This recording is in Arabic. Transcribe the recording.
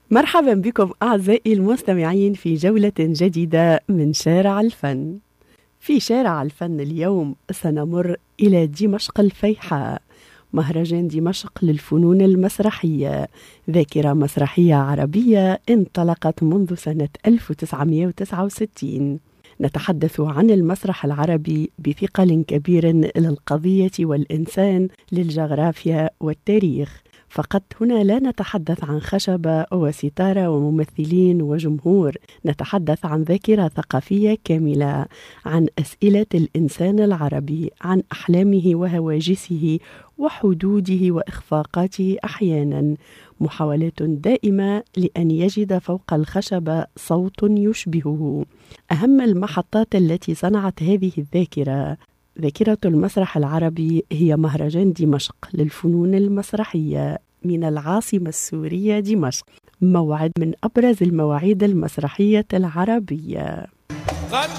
مرحبا بكم أعزائي المستمعين في جولة جديدة من شارع الفن. في شارع الفن اليوم سنمر إلى دمشق الفيحاء، مهرجان دمشق للفنون المسرحية، ذاكرة مسرحية عربية انطلقت منذ سنة 1969. نتحدث عن المسرح العربي بثقل كبير للقضية والإنسان، للجغرافيا والتاريخ. فقط هنا لا نتحدث عن خشبة وستارة وممثلين وجمهور، نتحدث عن ذاكرة ثقافية كاملة، عن أسئلة الإنسان العربي، عن أحلامه وهواجسه وحدوده وإخفاقاته أحيانا، محاولات دائمة لأن يجد فوق الخشبة صوت يشبهه. أهم المحطات التي صنعت هذه الذاكرة، ذاكرة المسرح العربي، هي مهرجان دمشق للفنون المسرحية من العاصمة السورية دمشق، موعد من أبرز المواعيد المسرحية العربية.